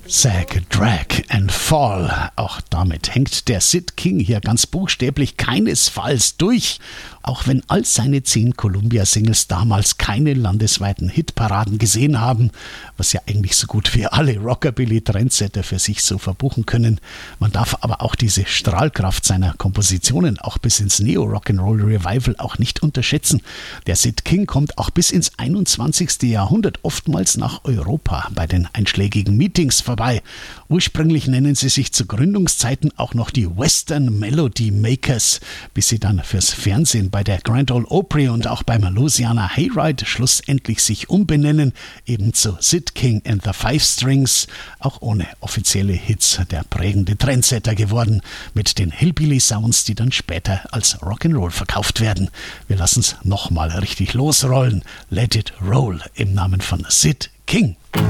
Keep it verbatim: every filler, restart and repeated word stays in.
Sag, Drag and Fall. Auch damit hängt der Sid King hier ganz buchstäblich keinesfalls durch. Auch wenn all seine zehn Columbia-Singles damals keine landesweiten Hitparaden gesehen haben, was ja eigentlich so gut wie alle Rockabilly-Trendsetter für sich so verbuchen können. Man darf aber auch diese Strahlkraft seiner Kompositionen auch bis ins Neo-Rock'n'Roll-Revival auch nicht unterschätzen. Der Sid King kommt auch bis ins einundzwanzigste Jahrhundert oftmals nach Europa bei den einschlägigen Meetings vorbei. Ursprünglich nennen sie sich zu Gründungszeiten auch noch die Western Melody Makers, bis sie dann fürs Fernsehen bei der Grand Ole Opry und auch beim Louisiana Hayride schlussendlich sich umbenennen, eben zu Sid King and the Five Strings, auch ohne offizielle Hits der prägende Trendsetter geworden, mit den Hillbilly-Sounds, die dann später als Rock'n'Roll verkauft werden. Wir lassen es nochmal richtig losrollen. Let it roll im Namen von Sid King.